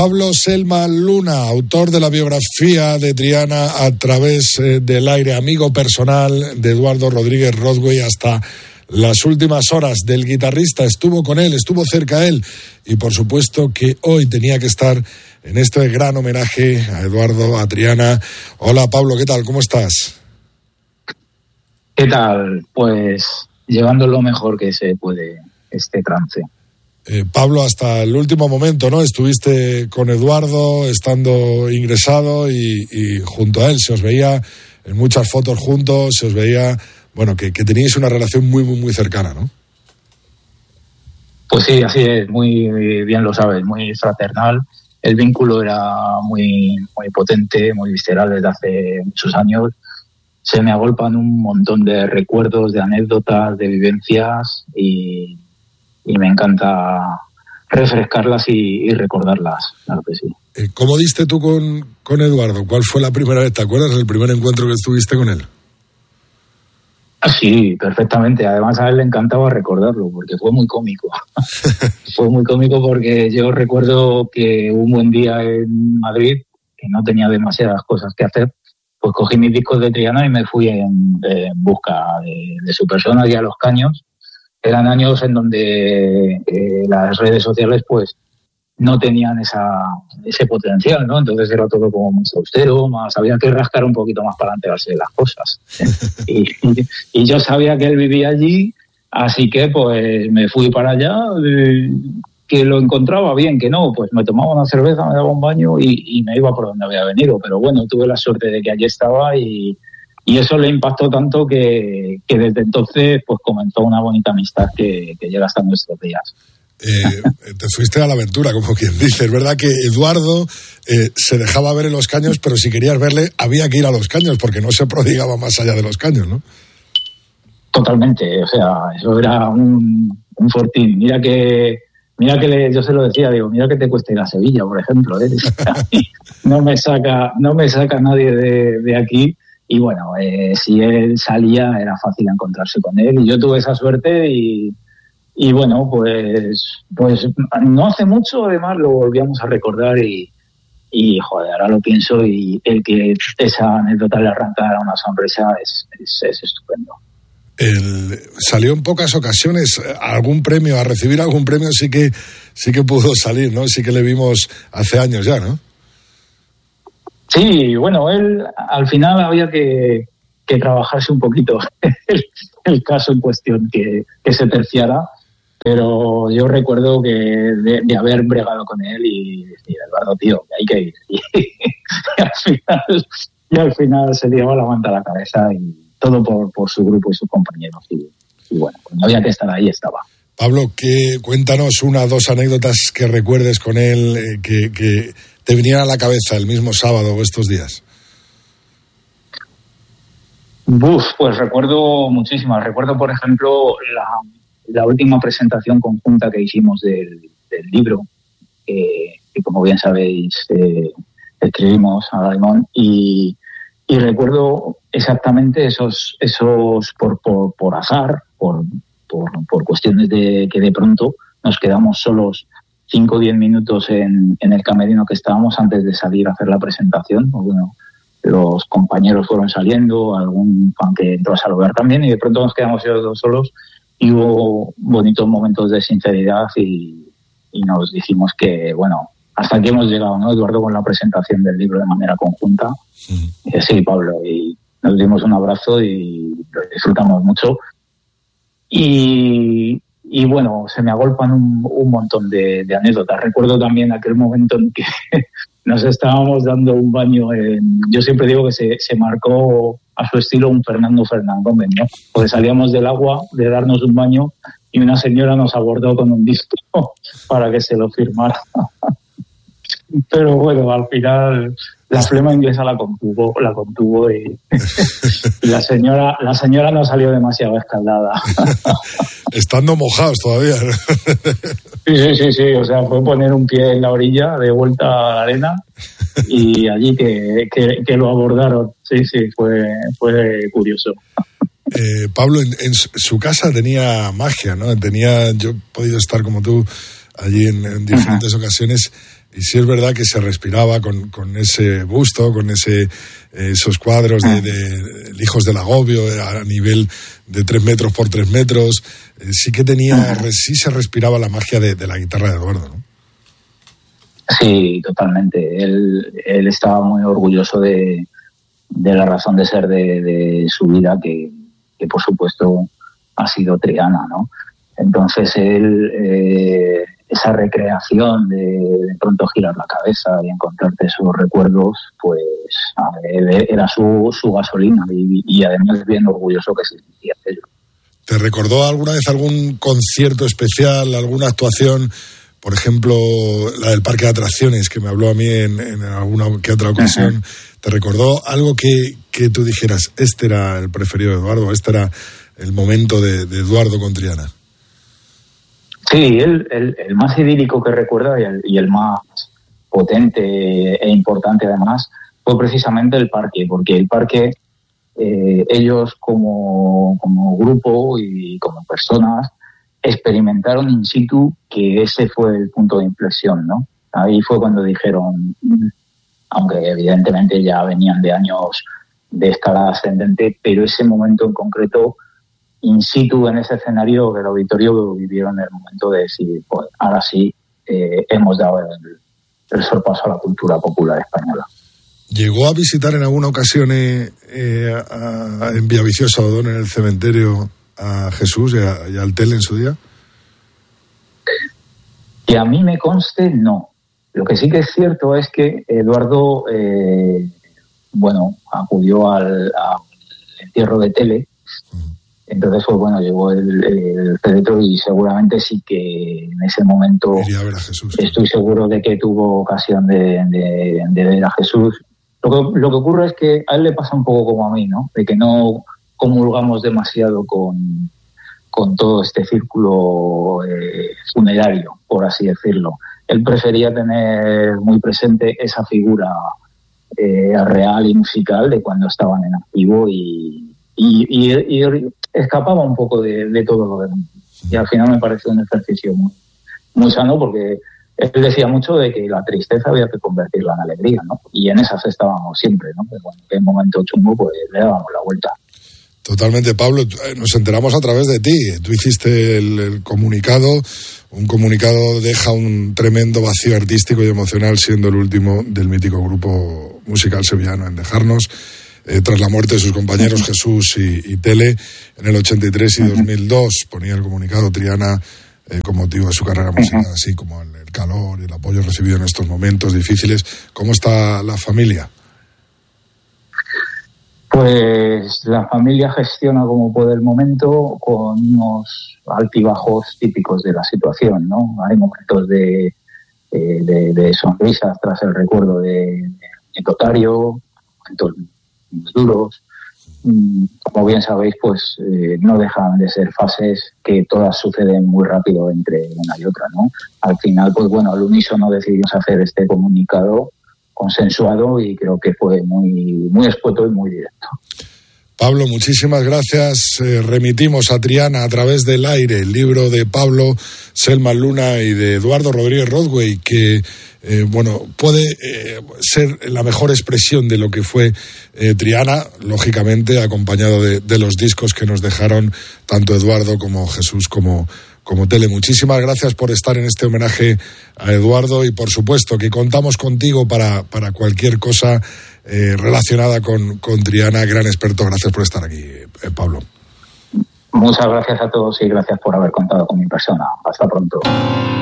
Pablo Selma Luna, autor de la biografía de Triana a través del aire, amigo personal de Eduardo Rodríguez Rodway hasta las últimas horas del guitarrista, estuvo con él, estuvo cerca de él y por supuesto que hoy tenía que estar en este gran homenaje a Eduardo, a Triana. Hola Pablo, ¿qué tal? ¿Cómo estás? ¿Qué tal? Pues llevando lo mejor que se puede este trance. Pablo, hasta el último momento, ¿no? Estuviste con Eduardo, estando ingresado y junto a él se os veía en muchas fotos juntos, se os veía, bueno, que teníais una relación muy, muy, muy cercana, ¿no? Pues sí, así es, muy bien lo sabes, muy fraternal. El vínculo era muy, muy potente, muy visceral desde hace muchos años. Se me agolpan un montón de recuerdos, de anécdotas, de vivencias y me encanta refrescarlas y recordarlas, claro que sí. ¿Cómo diste tú con Eduardo? ¿Cuál fue la primera vez? ¿Te acuerdas del primer encuentro que estuviste con él? Sí, perfectamente. Además a él le encantaba recordarlo porque fue muy cómico. Fue muy cómico porque yo recuerdo que un buen día en Madrid, que no tenía demasiadas cosas que hacer, pues cogí mis discos de Triana y me fui en busca de su persona y a Los Caños. Eran años en donde las redes sociales pues no tenían ese potencial, ¿no? Entonces era todo como más austero, había que rascar un poquito más para enterarse de las cosas. Y yo sabía que él vivía allí, así que pues me fui para allá, que lo encontraba bien, que no, pues me tomaba una cerveza, me daba un baño y me iba por donde había venido. Pero bueno, tuve la suerte de que allí estaba y eso le impactó tanto que desde entonces pues comenzó una bonita amistad que llega hasta nuestros días. Te fuiste a la aventura, como quien dice. Es verdad que Eduardo se dejaba ver en Los Caños, pero si querías verle había que ir a Los Caños porque no se prodigaba más allá de Los Caños, ¿no? Totalmente, o sea, eso era un fortín. Mira que yo se lo decía, digo, mira que te cuesta ir a Sevilla, por ejemplo, ¿eh? No me saca nadie de aquí. Y bueno, si él salía era fácil encontrarse con él y yo tuve esa suerte y bueno, pues no hace mucho además lo volvíamos a recordar y joder, ahora lo pienso y el que esa anécdota le arrancara una sonrisa es estupendo. Salió en pocas ocasiones a recibir algún premio sí que pudo salir, ¿no? Sí que le vimos hace años ya, ¿no? Sí, bueno, él al final había que trabajarse un poquito el caso en cuestión, que se terciara, pero yo recuerdo que de haber bregado con él y decir, Eduardo, tío, que hay que ir. Y al final se llevó la manta a la cabeza y todo por su grupo y sus compañeros. Y bueno, cuando había que estar ahí, estaba. Pablo, cuéntanos una o dos anécdotas que recuerdes con él, que te vinieran a la cabeza el mismo sábado o estos días. Pues recuerdo muchísimas. Recuerdo, por ejemplo, la última presentación conjunta que hicimos del libro, que como bien sabéis, escribimos a Daimon, y recuerdo exactamente esos por azar, por cuestiones de que de pronto nos quedamos solos 5 o 10 minutos en el camerino que estábamos antes de salir a hacer la presentación. Bueno, los compañeros fueron saliendo, algún fan que entró a saludar también, y de pronto nos quedamos ellos dos solos y hubo bonitos momentos de sinceridad y nos dijimos que, bueno, hasta aquí hemos llegado, ¿no, Eduardo, con la presentación del libro de manera conjunta? Sí, Pablo, y nos dimos un abrazo y lo disfrutamos mucho. Y bueno, se me agolpan un montón de anécdotas. Recuerdo también aquel momento en que nos estábamos dando un baño. Yo siempre digo que se marcó a su estilo un Fernando Gómez, ¿no? Porque salíamos del agua de darnos un baño y una señora nos abordó con un disco para que se lo firmara. Pero bueno, al final la flema inglesa la contuvo y la señora no salió demasiado escaldada. Estando mojados todavía, ¿no? Sí, o sea, fue poner un pie en la orilla de vuelta a la arena y allí que lo abordaron. Sí, fue curioso. Pablo, en su casa tenía magia, ¿no? Yo he podido estar como tú allí en diferentes ocasiones, y sí es verdad que se respiraba con ese busto, con esos cuadros de Hijos del Agobio a nivel de 3 metros por 3 metros. Sí que sí se respiraba la magia de la guitarra de Eduardo, ¿no? Sí, totalmente. Él estaba muy orgulloso de la razón de ser de su vida, que por supuesto ha sido Triana, ¿no? Entonces esa recreación de pronto girar la cabeza y encontrarte esos recuerdos, pues era su gasolina, y además bien orgulloso que se sentía ello. ¿Te recordó alguna vez algún concierto especial, alguna actuación? Por ejemplo, la del parque de atracciones, que me habló a mí en alguna que otra ocasión. Uh-huh. ¿Te recordó algo que tú dijeras, este era el preferido de Eduardo, este era el momento de Eduardo con Triana? Sí, el más idílico que recuerda y el más potente e importante además fue precisamente el parque, porque el parque, ellos como grupo y como personas, experimentaron in situ que ese fue el punto de inflexión, ¿no? Ahí fue cuando dijeron, aunque evidentemente ya venían de años de escalada ascendente, pero ese momento en concreto, in situ en ese escenario del auditorio, vivieron el momento de decir, pues ahora sí, hemos dado el sorpaso a la cultura popular española. ¿Llegó a visitar en alguna ocasión en Villaviciosa Odón, en el cementerio, a Jesús y al Tele en su día? Que a mí me conste, no. Lo que sí que es cierto es que Eduardo, acudió al entierro de Tele. Entonces, llevó el féretro y seguramente sí que en ese momento iría a ver a Jesús. Estoy seguro de que tuvo ocasión de ver a Jesús. Lo que ocurre es que a él le pasa un poco como a mí, ¿no? De que no comulgamos demasiado con todo este círculo funerario, por así decirlo. Él prefería tener muy presente esa figura real y musical de cuando estaban en activo y escapaba un poco de todo lo demás. Y al final me pareció un ejercicio muy, muy sano, porque él decía mucho de que la tristeza había que convertirla en alegría, ¿no? Y en esas estábamos siempre, ¿no? Que cuando en momento chungo, pues le dábamos la vuelta. Totalmente, Pablo. Nos enteramos a través de ti. Tú hiciste el comunicado. Un comunicado deja un tremendo vacío artístico y emocional, siendo el último del mítico grupo musical sevillano en dejarnos. Tras la muerte de sus compañeros Jesús y Tele, en el 83 y 2002, ponía el comunicado Triana con motivo de su carrera musical, así como el calor y el apoyo recibido en estos momentos difíciles. ¿Cómo está la familia? Pues la familia gestiona como puede el momento, con unos altibajos típicos de la situación, ¿no? Hay momentos de sonrisas tras el recuerdo de Totario, momentos duros. Como bien sabéis, pues no dejan de ser fases que todas suceden muy rápido entre una y otra, ¿no? Al final, pues al unísono decidimos hacer este comunicado consensuado y creo que fue muy, muy escueto y muy directo. Pablo, muchísimas gracias. Remitimos a Triana a través del aire, el libro de Pablo Selman Luna y de Eduardo Rodríguez Rodway, que puede ser la mejor expresión de lo que fue Triana, lógicamente acompañado de los discos que nos dejaron tanto Eduardo como Jesús como Tele. Muchísimas gracias por estar en este homenaje a Eduardo y por supuesto que contamos contigo para cualquier cosa relacionada con Triana. Gran experto, gracias por estar aquí, Pablo. Muchas gracias a todos y gracias por haber contado con mi persona. Hasta pronto.